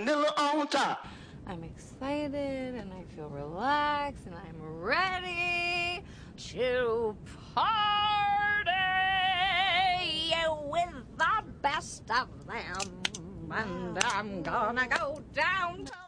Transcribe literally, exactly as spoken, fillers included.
vanilla on top. I'm excited and I feel relaxed and I'm ready to party with the best of them. And I'm gonna go down to